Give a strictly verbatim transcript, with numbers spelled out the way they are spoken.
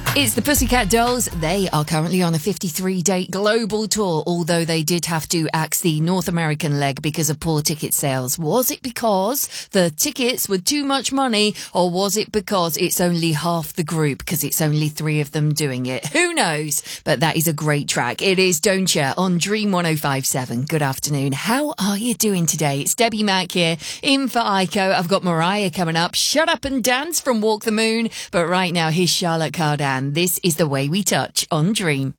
It's the Pussycat Dolls. They are currently on a fifty-three date global tour, although they did have to axe the North American leg because of poor ticket sales. Was it because the tickets were too much money, or was it because it's only half the group, because it's only three of them doing it? Who knows? But that is a great track. It is Don't Ya on Dream one oh five seven. Good afternoon. How are you doing today? It's Debbie Mack here, in for Aiko. I've got Mariah coming up. Shut Up and Dance from Walk the Moon. But right now, here's Charlotte Cardan. This is The Way We Touch on Dream.